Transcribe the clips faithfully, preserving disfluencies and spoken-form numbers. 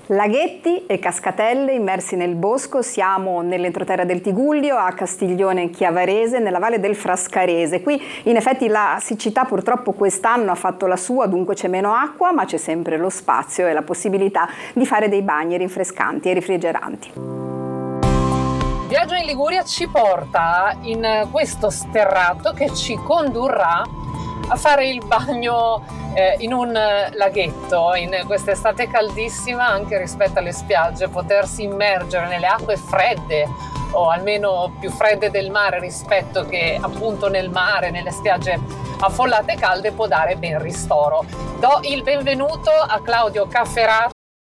Laghetti e cascatelle immersi nel bosco, siamo nell'entroterra del Tigullio, a Castiglione Chiavarese, nella valle del Frascarese. Qui in effetti la siccità purtroppo quest'anno ha fatto la sua, dunque c'è meno acqua, ma c'è sempre lo spazio e la possibilità di fare dei bagni rinfrescanti e refrigeranti. Viaggio in Liguria ci porta in questo sterrato che ci condurrà a fare il bagno eh, in un laghetto in quest'estate caldissima, anche rispetto alle spiagge, potersi immergere nelle acque fredde o almeno più fredde del mare rispetto che appunto nel mare, nelle spiagge affollate e calde, può dare ben ristoro. Do il benvenuto a Claudio Cafferato.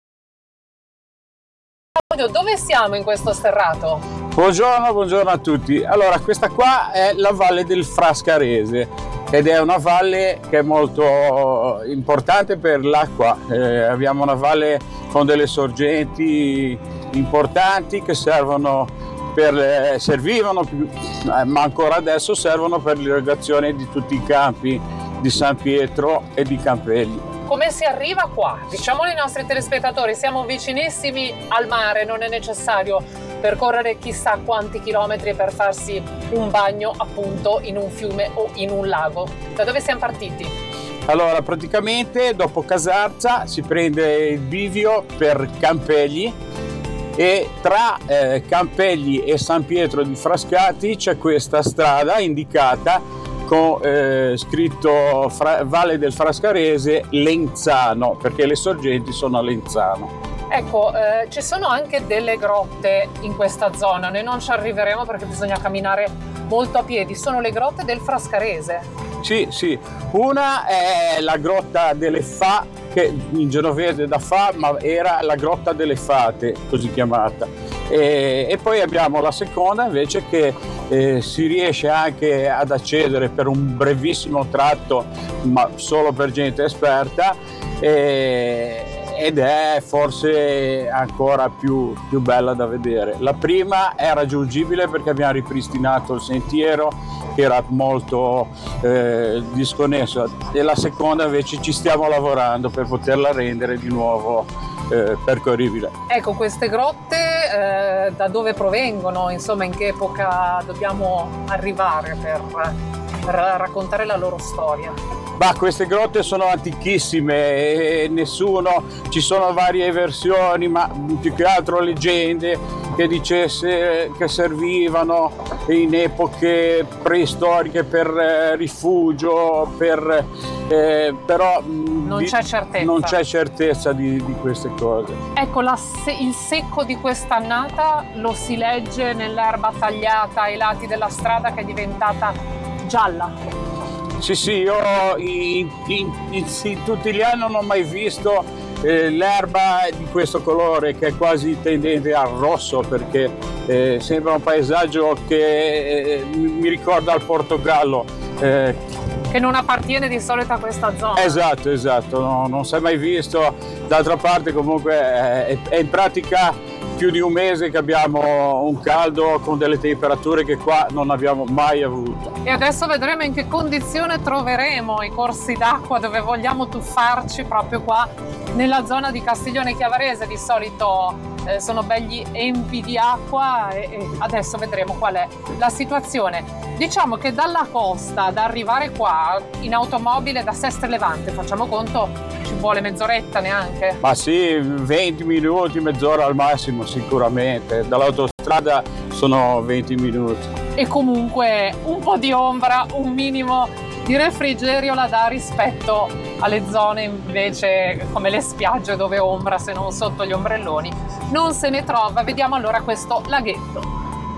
Claudio, dove siamo in questo sterrato? Buongiorno, buongiorno a tutti. Allora, questa qua è la valle del Frascarese ed è una valle che è molto importante per l'acqua. Eh, abbiamo una valle con delle sorgenti importanti che servono per, eh, servivano, eh, ma ancora adesso servono per l'irrigazione di tutti i campi di San Pietro e di Campelli. Come si arriva qua? Diciamolo ai nostri telespettatori, siamo vicinissimi al mare, non è necessario percorrere chissà quanti chilometri per farsi un bagno appunto in un fiume o in un lago. Da dove siamo partiti? Allora, praticamente dopo Casarza si prende il bivio per Campegli e tra eh, Campegli e San Pietro di Frascati c'è questa strada indicata con eh, scritto Fra- Valle del Frascarese Lenzano, perché le sorgenti sono a Lenzano. Ecco, eh, ci sono anche delle grotte in questa zona, noi non ci arriveremo perché bisogna camminare molto a piedi, sono le grotte del Frascarese. Sì, sì, una è la grotta delle Fa, che in genovese da Fa, ma era la grotta delle Fate, così chiamata. E, e poi abbiamo la seconda invece che eh, si riesce anche ad accedere per un brevissimo tratto, ma solo per gente esperta, e, ed è forse ancora più, più bella da vedere. La prima è raggiungibile perché abbiamo ripristinato il sentiero che era molto eh, disconnesso, e la seconda invece ci stiamo lavorando per poterla rendere di nuovo eh, percorribile. Ecco, queste grotte eh, da dove provengono, insomma in che epoca dobbiamo arrivare per, per raccontare la loro storia? Bah, queste grotte sono antichissime e nessuno, ci sono varie versioni, ma più che altro leggende che dicesse che servivano in epoche preistoriche per eh, rifugio, per, eh, però non di, c'è certezza. Non c'è certezza di, di queste cose. Ecco, la, il secco di quest'annata lo si legge nell'erba tagliata ai lati della strada che è diventata gialla. Sì, sì, io in, in, in, in tutti gli anni non ho mai visto eh, l'erba di questo colore che è quasi tendente al rosso, perché eh, sembra un paesaggio che eh, mi ricorda il Portogallo. Eh, che non appartiene di solito a questa zona. Esatto, esatto, no, non si è mai visto. D'altra parte comunque è, è in pratica più di un mese che abbiamo un caldo con delle temperature che qua non abbiamo mai avuto. E adesso vedremo in che condizione troveremo i corsi d'acqua dove vogliamo tuffarci, proprio qua nella zona di Castiglione Chiavarese. Di solito eh, sono belli empi di acqua e, e adesso vedremo qual è la situazione. Diciamo che dalla costa ad arrivare qua in automobile da Sestri Levante, facciamo conto, ci vuole mezz'oretta neanche? Ma sì, venti minuti, mezz'ora al massimo sicuramente. Dall'autostrada sono venti minuti. E comunque un po' di ombra, un minimo di refrigerio la dà rispetto alle zone invece come le spiagge dove ombra, se non sotto gli ombrelloni, non se ne trova. Vediamo allora questo laghetto.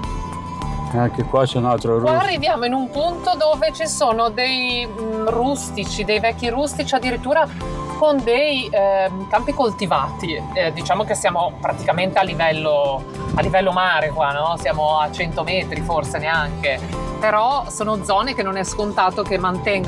Anche qua c'è un altro rustico. Qua arriviamo in un punto dove ci sono dei mh, rustici, dei vecchi rustici addirittura con dei eh, campi coltivati. Eh, diciamo che siamo praticamente a livello, a livello mare qua, no? Siamo a cento metri forse neanche. Però sono zone che non è scontato che mantengano